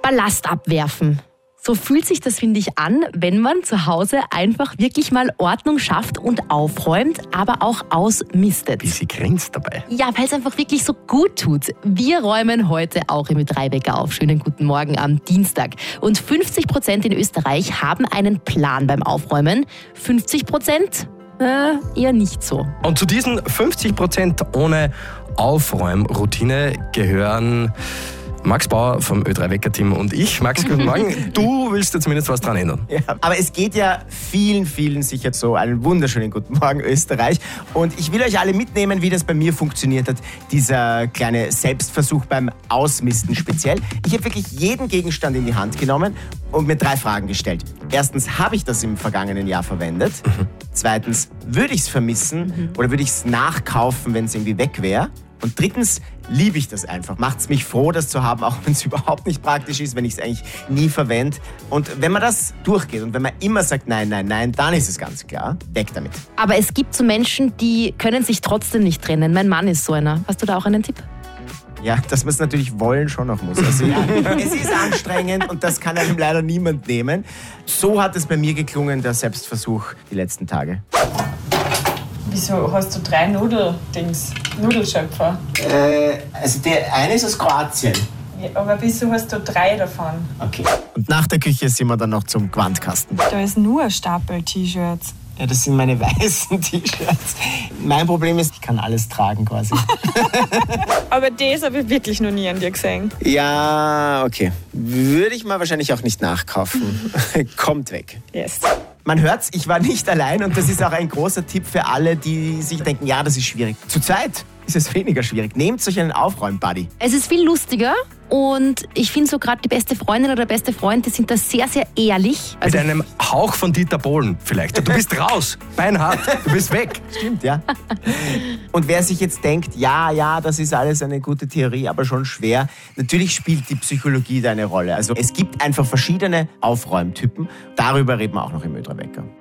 Ballast abwerfen. So fühlt sich das, finde ich, an, wenn man zu Hause einfach wirklich mal Ordnung schafft und aufräumt, aber auch ausmistet. Wie sie grinst dabei. Ja, weil es einfach wirklich so gut tut. Wir räumen heute auch im Ö3-Wecker auf. Schönen guten Morgen am Dienstag. Und 50% in Österreich haben einen Plan beim Aufräumen. 50%? Eher nicht so. Und zu diesen 50% ohne Aufräumroutine gehören Max Bauer vom Ö3-Wecker-Team und ich. Max, guten Morgen. Du willst dir zumindest was dran ändern. Ja, aber es geht ja vielen sicher so. Einen wunderschönen guten Morgen, Österreich. Und ich will euch alle mitnehmen, wie das bei mir funktioniert hat. Dieser kleine Selbstversuch beim Ausmisten speziell. Ich habe wirklich jeden Gegenstand in die Hand genommen und mir 3 Fragen gestellt. Erstens, habe ich das im vergangenen Jahr verwendet? Zweitens, würde ich es vermissen oder würde ich es nachkaufen, wenn es irgendwie weg wäre? Und drittens, liebe ich das einfach. Macht es mich froh, das zu haben, auch wenn es überhaupt nicht praktisch ist, wenn ich es eigentlich nie verwende. Und wenn man das durchgeht und wenn man immer sagt, nein, dann ist es ganz klar, weg damit. Aber es gibt so Menschen, die können sich trotzdem nicht trennen. Mein Mann ist so einer. Hast du da auch einen Tipp? Ja, dass man es natürlich wollen schon noch muss. Also ja, es ist anstrengend und das kann einem leider niemand nehmen. So hat es bei mir geklungen, der Selbstversuch die letzten Tage. Wieso hast du 3 Nudelschöpfer? Also der eine ist aus Kroatien. Ja, aber wieso hast du 3 davon? Okay. Und nach der Küche sind wir dann noch zum Gewandkasten. Da ist nur ein Stapel T-Shirts. Ja, das sind meine weißen T-Shirts. Mein Problem ist, ich kann alles tragen quasi. Aber das habe ich wirklich noch nie an dir gesehen. Ja, okay. Würde ich mal wahrscheinlich auch nicht nachkaufen. Kommt weg. Yes. Man hört's, ich war nicht allein und das ist auch ein großer Tipp für alle, die sich denken, ja, das ist schwierig. Zu zweit ist es weniger schwierig. Nehmt euch einen Aufräum-Buddy. Es ist viel lustiger und ich finde so gerade die beste Freundin oder der beste Freund, die sind da sehr ehrlich. Mit einem Hauch von Dieter Bohlen vielleicht. Du bist raus, beinhart, du bist weg. Stimmt, ja. Und wer sich jetzt denkt, ja, das ist alles eine gute Theorie, aber schon schwer, natürlich spielt die Psychologie da eine Rolle. Also es gibt einfach verschiedene Aufräumtypen. Darüber reden wir auch noch im Ö3-Wecker.